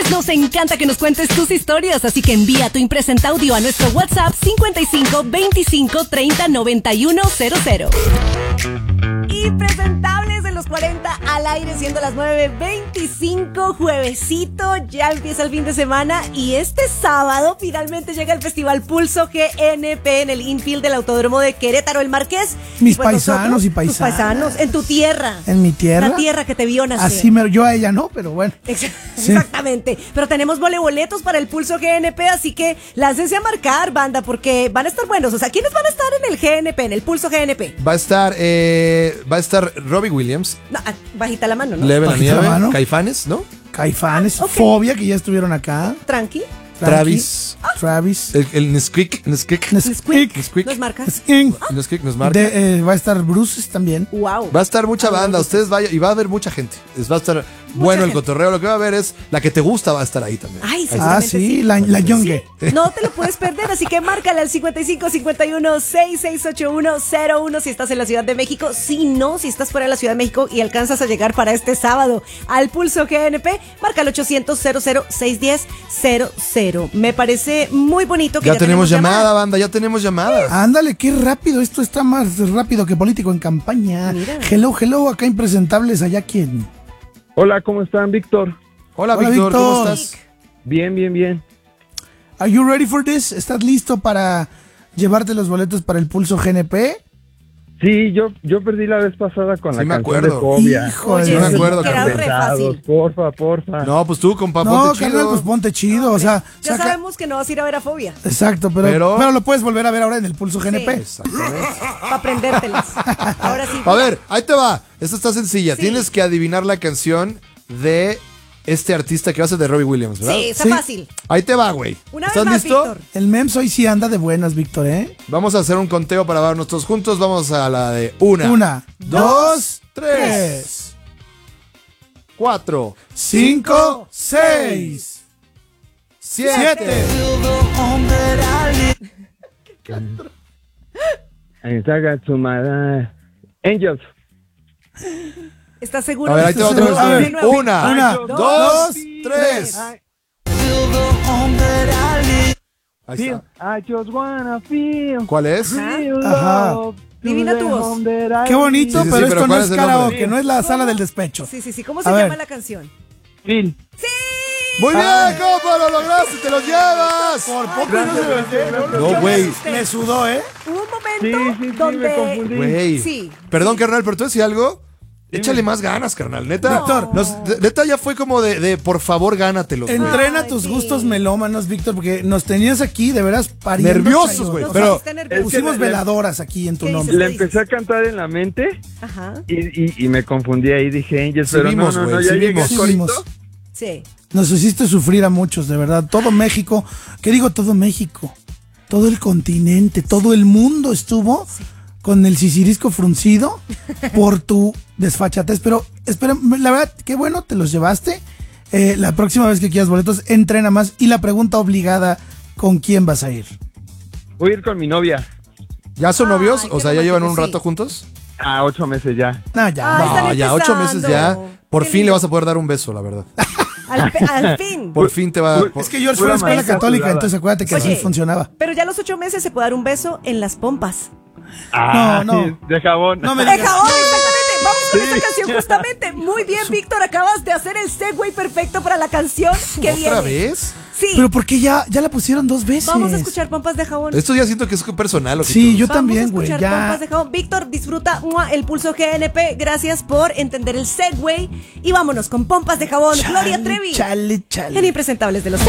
Impresentables nos encanta que nos cuentes tus historias, así que envía tu impresenta audio a nuestro WhatsApp 55 25 30 91 00. Impresentables de los 40 al aire, siendo las 9:25, juevesito, ya empieza el fin de semana y este sábado finalmente llega el Festival Pulso GNP en el infield del Autódromo de Querétaro, el Marqués. Mis paisanos y paisanas. Tus paisanos, en tu tierra. En mi tierra. La tierra que te vio nacer. Así yo a ella no, pero bueno. Exactamente. Pero tenemos boletos para el Pulso GNP, así que láncense a marcar, banda, porque van a estar buenos. O sea, ¿quiénes van a estar en el GNP, en el Pulso GNP? Va a estar Robbie Williams. No, bajita la mano, ¿no? Leve la Bajita la nieve. mano. Caifanes, ¿no? Caifanes, Ok. Fobia, que ya estuvieron acá. Tranqui. Travis. Travis. El Nesquik. Nesquik. ¿No es marca? Nesquik nos marca. Va a estar Bruce también. Wow. Va a estar mucha banda, ustedes vayan y va a haber mucha gente. Va a estar bueno el gente. cotorreo. Lo que va a haber es la que te gusta, va a estar ahí también. Ay, Ah, seguramente sí, la Yongue. No te lo puedes perder, así que márcale al 55 51 6681 01 si estás en la Ciudad de México. Si no, si estás fuera de la Ciudad de México y alcanzas a llegar para este sábado al Pulso GNP, marca al 800 00 610 00. Me parece muy bonito que Ya tenemos llamada, banda, ya tenemos llamadas. Ándale, qué rápido. Esto está más rápido que político en campaña. Mira. Hello, acá impresentables. Allá quién. Hola, ¿cómo están, Víctor? Hola, Hola, Víctor, ¿cómo Víctor. estás? Bien. Are you ready for this? ¿Estás listo para llevarte los boletos para el Pulso GNP? Sí, yo perdí la vez pasada con Sí, la me canción acuerdo. de Fobia. Híjole. Oye, No me sí, acuerdo, que era carnal. re fácil. Porfa. No, pues tú, compa, No, ponte carnal, chido. pues ponte chido. O sea, Ya saca- sabemos que no vas a ir a ver a Fobia, Exacto, pero lo puedes volver a ver ahora en el Pulso GNP. Exactamente. para aprendértelas. Ahora sí. A ver, ahí te va. Esta está sencilla. Sí. Tienes que adivinar la canción de este artista que va a ser de Robbie Williams, ¿verdad? Sí, está Sí. fácil. Ahí te va, güey. Una vez ¿Estás más, listo? Víctor. El Mems hoy sí anda de buenas, Víctor, ¿eh? Vamos a hacer un conteo para vernos todos juntos. Vamos a la de 1, 1, 2, 3, 3, 4, 5, 6, 7. 7. Angels. ¿Estás seguro? A ver, ahí te va otra vez. A ver, De nuevo. 1, 2, 3. Ahí Feel, está. I just wanna feel. ¿Cuál es? Real Ajá. love, Divina to tu the voz. home that I Qué bonito, Sí, sí, pero sí, pero esto no ¿cuál es es el nombre? karaoke, no es la sala del despecho. Sí. ¿Cómo se A llama ver. la canción? feel. Muy bien, compa, lo lograste, te los llevas. Por poco no se No, güey. Me sudó, ¿eh? Hubo un momento Sí, donde... me confundí. Güey. Sí. Perdón, carnal, pero tú decías algo. Échale más ganas, carnal. Neta. Víctor. Neta ya fue como de por favor, gánatelo. güey. Entrena Ay, tus sí. gustos melómanos, Víctor, porque nos tenías aquí de veras pariendo. Nerviosos, chayotes. güey. Nos Pero pusiste nerviosos. Pusimos Es que veladoras aquí en tu ¿Qué nombre. Le empecé a cantar en la mente Ajá, y me confundí ahí, dije Angels, Sí pero vimos, no, güey, ya sí llegué vimos. al corito. sí. Nos hiciste sufrir a muchos, de verdad. Todo México, ¿qué digo todo México? Todo el continente, todo el mundo estuvo con el sisirisco fruncido por tu desfachatez. Pero espera, la verdad, qué bueno, te los llevaste. La próxima vez que quieras boletos, entrena más. Y la pregunta obligada, ¿con quién vas a ir? Voy a ir con mi novia ¿Ya son Ay, novios? qué O sea, ¿ya llevan un romántico, rato sí. juntos? a 8 meses ya. No, ya. Ay, No, están ya 8 meses ya. empezando. Por Qué fin le lindo. vas a poder dar un beso, la verdad. Al fin. Por fin te va a... Es que George fue Pura a la escuela maestra católica, sudada. entonces acuérdate que Oye, así funcionaba. Pero ya a los 8 meses se puede dar un beso en las pompas. No. Sí, de jabón. No me ¡De digas. jabón, exactamente! Vamos con esta canción justamente. Muy bien, Víctor, acabas de hacer el segue perfecto para la canción que viene. ¿Otra vez? Sí. Pero ¿por qué ya la pusieron 2 veces? Vamos a escuchar pompas de jabón. Esto ya siento que es personal. ojito. Sí, yo Vamos también, a güey. escuchar Ya. pompas de jabón. Víctor, disfruta el Pulso GNP. Gracias por entender el segue. Y vámonos con pompas de jabón. Gloria Trevi. Chale. En Impresentables de los